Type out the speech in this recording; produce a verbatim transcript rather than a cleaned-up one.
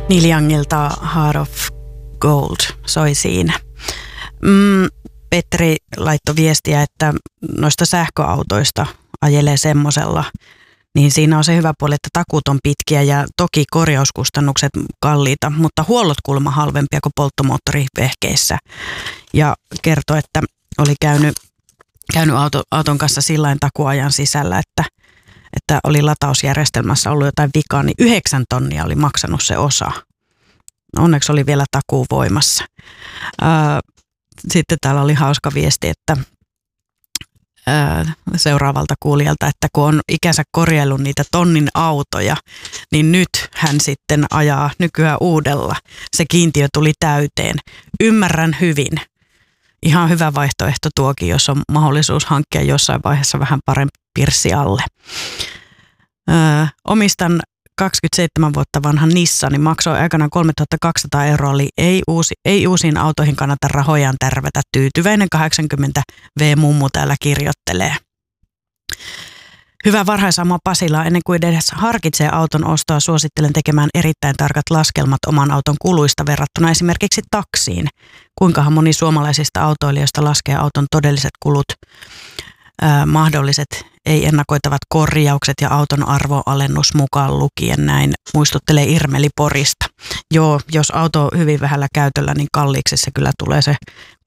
Neil Youngilta Heart of Gold soi siinä. Mm, Petri laittoi viestiä, että noista sähköautoista ajelee semmosella, niin siinä on se hyvä puoli, että takuut on pitkiä ja toki korjauskustannukset kalliita, mutta huollot kuulemma halvempia kuin polttomoottorivehkeissä. Ja kertoi, että oli käynyt, käynyt auto, auton kanssa sillain takuajan sisällä, että, että oli latausjärjestelmässä ollut jotain vikaa, niin yhdeksän tonnia oli maksanut se osa. Onneksi oli vielä takuu voimassa. Sitten täällä oli hauska viesti, että seuraavalta kuulijalta, että kun on ikänsä korjaillut niitä tonnin autoja, niin nyt hän sitten ajaa nykyään uudella. Se kiintiö tuli täyteen. Ymmärrän hyvin. Ihan hyvä vaihtoehto tuokin, jos on mahdollisuus hankkia jossain vaiheessa vähän parempi pirssi alle. Öö, omistan kaksikymmentäseitsemän vuotta vanhan Nissanin, maksoi aikanaan kolmetuhattakaksisataa euroa, oli ei, uusi, ei uusiin autoihin kannata rahojaan tärvätä. Tyytyväinen kahdeksankymmentä vuotias-mummu täällä kirjoittelee. Hyvää varhaisaamua Pasilaa. Ennen kuin edes harkitsee auton ostoa, suosittelen tekemään erittäin tarkat laskelmat oman auton kuluista verrattuna esimerkiksi taksiin. Kuinkahan moni suomalaisista autoilijoista laskee auton todelliset kulut, ää, mahdolliset ei-ennakoitavat korjaukset ja auton arvoalennus mukaan lukien, näin muistuttelee Irmeli Porista. Joo, jos auto on hyvin vähällä käytöllä, niin kalliiksi se kyllä tulee se